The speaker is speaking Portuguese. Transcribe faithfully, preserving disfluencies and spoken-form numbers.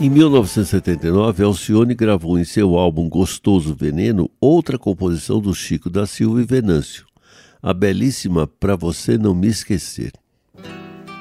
Em mil novecentos e setenta e nove, Alcione gravou em seu álbum Gostoso Veneno outra composição do Chico da Silva e Venâncio, a belíssima Pra Você Não Me Esquecer.